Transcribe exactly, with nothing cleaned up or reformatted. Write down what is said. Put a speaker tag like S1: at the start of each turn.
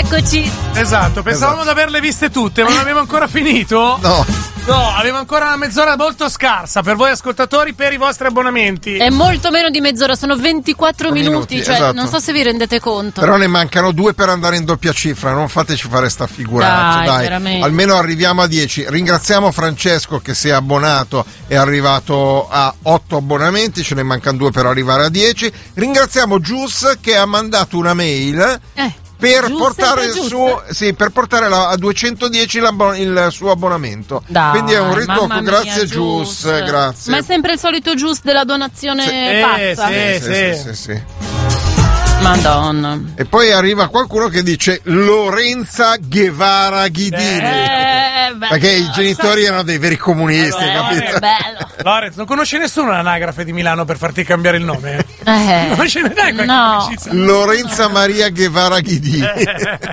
S1: Eccoci.
S2: Esatto, pensavamo
S3: Esatto.
S2: di averle viste tutte, ma non abbiamo ancora finito.
S3: No.
S2: No, abbiamo ancora una mezz'ora molto scarsa per voi ascoltatori, per i vostri abbonamenti.
S1: È molto meno di mezz'ora, sono ventiquattro minuti,
S3: minuti,
S1: cioè
S3: esatto.
S1: non so se vi rendete conto.
S3: Però ne mancano due per andare in doppia cifra, non fateci fare sta figuraccia,
S1: Dai,
S3: dai.
S1: veramente.
S3: Almeno arriviamo a dieci. Ringraziamo Francesco che si è abbonato, è arrivato a otto abbonamenti, ce ne mancano due per arrivare a dieci. Ringraziamo Gius che ha mandato una mail.
S1: Eh.
S3: Per
S1: Giusto,
S3: portare, il
S1: giusto.
S3: suo, sì, per portare la, a duecentodieci l'abbon- il suo abbonamento.
S1: Dai,
S3: quindi è un ritocco.
S1: mamma mia,
S3: Grazie
S1: Gius.
S3: Gius, grazie.
S1: Ma è sempre il solito Gius della donazione
S2: Sì.
S1: pazza.
S2: Eh,
S3: sì, sì, sì, sì.
S1: Madonna.
S3: E poi arriva qualcuno che dice Lorenza Guevara Ghidini.
S1: Eh, bello.
S3: Perché i genitori erano dei veri comunisti,
S2: Eh,
S3: capito?
S1: Bello.
S2: Lorenzo, non conosci nessuno all'anagrafe di Milano per farti cambiare il nome?
S1: Eh,
S2: Non ce ne dai qualche
S1: no.
S2: amicizia?
S3: Lorenza Maria Guevara Ghidini.